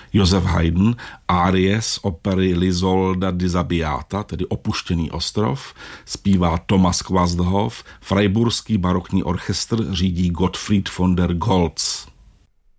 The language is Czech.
Josef Haydn, árie z opery L'isolda disabbiata, tedy Opuštěný ostrov, zpívá Thomas Quasthoff, Freiburský barokní orchestr řídí Gottfried von der Goltz.